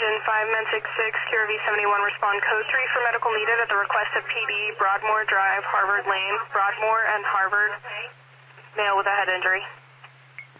Engine 5, Men 66, QRV 71, respond code 3 for medical needed at the request of PD, Broadmoor Drive, Harvard Lane, Broadmoor and Harvard, male with a head injury.